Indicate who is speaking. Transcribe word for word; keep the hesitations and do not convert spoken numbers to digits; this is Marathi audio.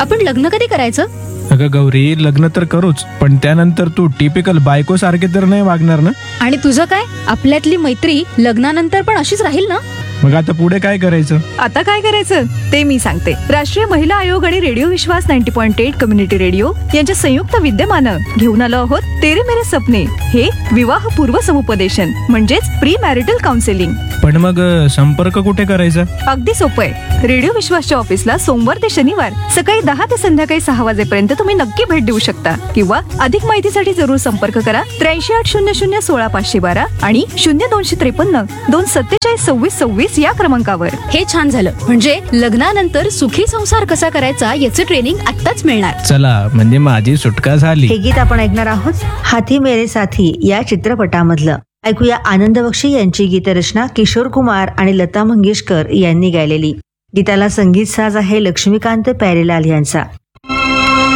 Speaker 1: आपण लग्न कधी करायचं?
Speaker 2: अगं गौरी, लग्न तर करूच, पण त्यानंतर तू टिपिकल बायको सारखे तर नाही वागणार ना?
Speaker 1: आणि तुझं काय? आपल्यातली मैत्री लग्नानंतर पण अशीच राहील ना?
Speaker 2: मग आता पुढे काय करायचं?
Speaker 3: आता काय करायचं ते मी सांगते. राष्ट्रीय महिला आयोग आणि रेडिओ विश्वास ninety point eight community radio यांच्या संयुक्त विद्यमानं घेऊन आलो आहोत तेरे मेरे सपने हे विवाह पूर्व समुपदेशन म्हणजेच प्री मॅरिटल काउन्सिलिंग.
Speaker 2: पण मग अ, संपर्क कुठे करायचा?
Speaker 3: अगदी सोपं आहे. रेडिओ विश्वासच्या ऑफिसला सोमवार ते शनिवार सकाळी दहा ते संध्याकाळी सहा वाजेपर्यंत तुम्ही नक्की भेट देऊ शकता. किंवा अधिक माहितीसाठी जरूर संपर्क करा त्र्याऐंशी आठ शून्य शून्य सोळा पाचशे बारा आणि शून्य दोनशे त्रेपन्न दोन सत्तेचाळीस सव्वीस सव्वीस या क्रमांकावर.
Speaker 1: हे छान झालं. म्हणजे लग्नानंतर सुखी संसार कसा करायचा याचं ट्रेनिंग आत्ताच मिळणार.
Speaker 2: चला, म्हणजे माझी सुटका झाली.
Speaker 4: हे गीत आपण ऐकणार आहोत हाथी मेरे साथी या चित्रपटामधलं. ऐकूया आनंद बक्षी यांची गीतरचना किशोर कुमार आणि लता मंगेशकर यांनी गायलेली. गीताला संगीत साज आहे लक्ष्मीकांत प्यारेलाल यांचा.